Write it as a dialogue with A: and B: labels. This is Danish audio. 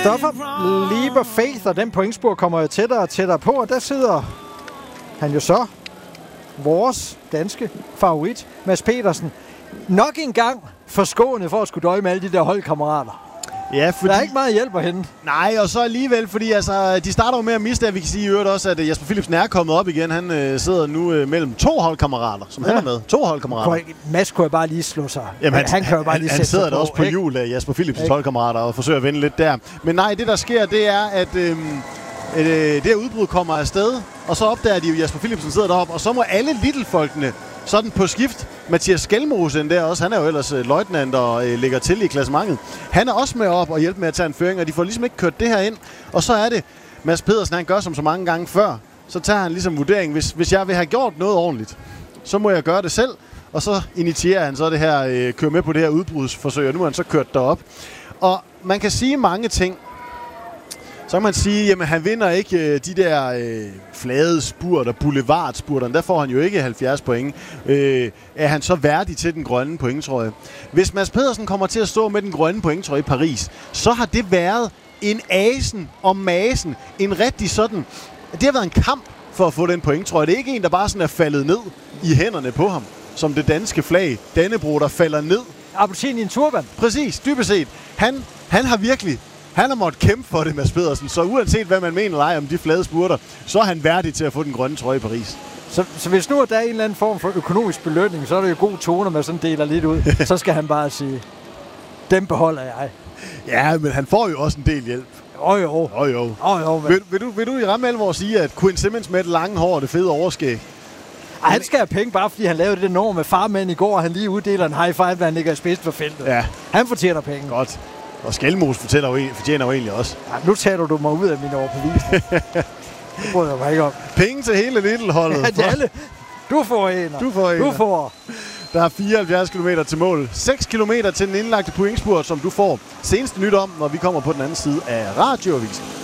A: Christopher Leap of Faith, og den pointspur kommer jo tættere og tættere på, og der sidder han jo så, vores danske favorit, Mads Petersen, nok en gang forskånet for at skulle døje med alle de der holdkammerater.
B: Ja, fordi...
A: Der er ikke meget hjælp at hente.
B: Nej, og så alligevel, fordi altså, de starter jo med at miste, at vi kan sige i øvrigt også, at Jesper Philipsen er kommet op igen. Han sidder nu mellem 2 holdkammerater, som han er med. 2 holdkammerater.
A: Mads kunne bare lige slå sig.
B: Jamen,
A: han kan jo bare lige
B: han sidder der også på hjul af Jesper Philipsens holdkammerater og forsøger at vende lidt der. Men nej, det der sker, det er, at det her udbrud kommer afsted, og så opdager de jo, Jesper Philipsen sidder deroppe, og så må alle Lidl-folkene sådan på skift. Mathias Skelmosen der også, han er jo ellers løjtnant og ligger til i klassementet. Han er også med op og hjælper med at tage en føring, og de får ligesom ikke kørt det her ind. Og så er det, Mads Pedersen, han gør som så mange gange før, så tager han ligesom vurdering. Hvis jeg vil have gjort noget ordentligt, så må jeg gøre det selv. Og så initierer han så det her, kører med på det her udbrudsforsøg, og nu har han så kørt derop. Og man kan sige mange ting. Så kan man sige, jamen han vinder ikke de der flade spurter, boulevardspurterne. Der får han jo ikke 70 point. Er han så værdig til den grønne pointtrøje? Hvis Mads Pedersen kommer til at stå med den grønne pointtrøje i Paris, så har det været en asen og masen. En rigtig sådan... Det har været en kamp for at få den pointtrøje. Det er ikke en, der bare sådan er faldet ned i hænderne på ham. Som det danske flag. Dannebro, der falder ned.
A: Appelsin i en turban.
B: Præcis, dybest set. Han har virkelig... Han har måttet kæmpe for det, Mads Pedersen, så uanset hvad man mener eller ej om de flade spurter, så er han værdig til at få den grønne trøje i Paris.
A: Så hvis nu der er en eller anden form for økonomisk belønning, så er det jo god tone, man sådan deler lidt ud. Så skal han bare sige, dem beholder jeg.
B: Ja, men han får jo også en del hjælp.
A: Jo. Men...
B: Vil du i ramme alvor sige, at Quinn Simmons med det lange hår og det fede overskæg?
A: Ej, han skal have penge, bare fordi han lavede det nummer med farmand i går, og han lige uddeler en high five, når han ligger i spidsen for feltet.
B: Ja.
A: Han fortjener penge.
B: Godt. Og Skelmos fortjener jo egentlig også.
A: Ja, nu tager du mig ud af min overbevisning. Det bryder jeg mig ikke om.
B: Penge til hele Lidl-holdet.
A: Ja, alle. Du får en. Du får.
B: Der er 74 km til mål. 6 km til den indlagte pointspurt, som du får seneste nyt om, når vi kommer på den anden side af Radioavisen.